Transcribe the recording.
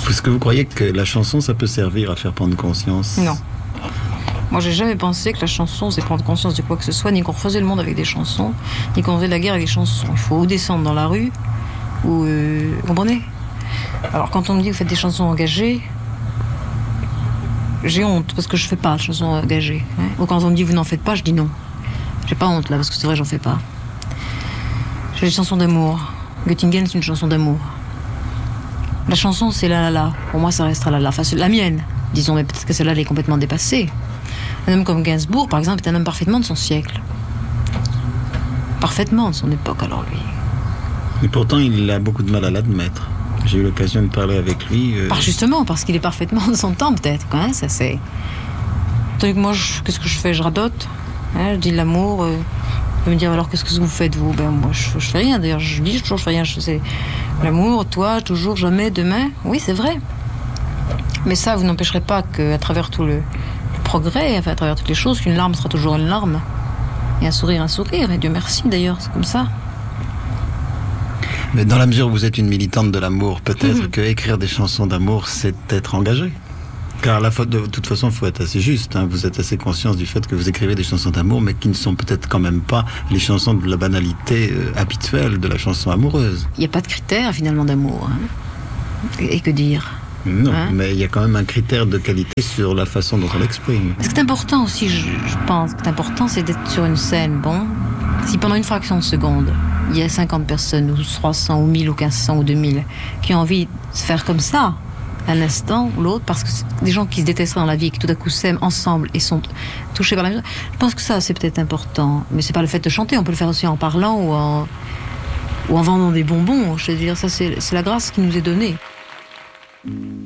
Est-ce que vous croyez que la chanson, ça peut servir à faire prendre conscience? Non. Moi, j'ai jamais pensé que la chanson, c'est prendre conscience de quoi que ce soit, ni qu'on refaisait le monde avec des chansons, ni qu'on faisait la guerre avec des chansons. Il faut ou descendre dans la rue, ou... vous comprenez? Alors, quand on me dit que vous faites des chansons engagées, j'ai honte, parce que je fais pas de chansons engagées. Hein. Ou quand on me dit vous n'en faites pas, je dis non. J'ai pas honte, là, parce que c'est vrai, j'en fais pas. J'ai des chansons d'amour. Göttingen, c'est une chanson d'amour. La chanson, c'est la la la. Pour moi, ça restera la la. Enfin, c'est la mienne, disons, mais peut-être que celle-là, elle est complètement dépassée. Un homme comme Gainsbourg, par exemple, est un homme parfaitement de son siècle. Parfaitement de son époque, alors lui. Et pourtant, il a beaucoup de mal à l'admettre. J'ai eu l'occasion de parler avec lui. Justement, parce qu'il est parfaitement de son temps, peut-être. Hein, ça, c'est... Tandis que moi, qu'est-ce que je fais? Je radote. Hein, je dis l'amour. Il peut me dire, alors, qu'est-ce que vous faites, vous? Ben, moi, je fais rien. D'ailleurs, je dis toujours, je fais rien. C'est l'amour, toi, toujours, jamais, demain. Oui, c'est vrai. Mais ça, vous n'empêcherez pas qu'à travers tout le progrès, enfin, à travers toutes les choses, qu'une larme sera toujours une larme. Et un sourire. Et Dieu merci, d'ailleurs, c'est comme ça. Mais dans la mesure où vous êtes une militante de l'amour, peut-être que écrire des chansons d'amour, c'est être engagé. Car de toute façon, il faut être assez juste. Hein. Vous êtes assez conscience du fait que vous écrivez des chansons d'amour, mais qui ne sont peut-être quand même pas les chansons de la banalité habituelle de la chanson amoureuse. Il n'y a pas de critère, finalement, d'amour. Hein. Et que dire? Non, hein? Mais il y a quand même un critère de qualité sur la façon dont on l'exprime. Ce qui est important aussi, je pense, ce qui est important, c'est d'être sur une scène. Bon, si pendant une fraction de seconde, il y a 50 personnes, ou 300, ou 1000, ou 1500, ou 2000, qui ont envie de se faire comme ça, un instant ou l'autre, parce que c'est des gens qui se détesteraient dans la vie et qui tout à coup s'aiment ensemble et sont touchés par la musique, je pense que ça, c'est peut-être important. Mais c'est pas le fait de chanter, on peut le faire aussi en parlant ou en vendant des bonbons. Je veux dire, ça, c'est la grâce qui nous est donnée.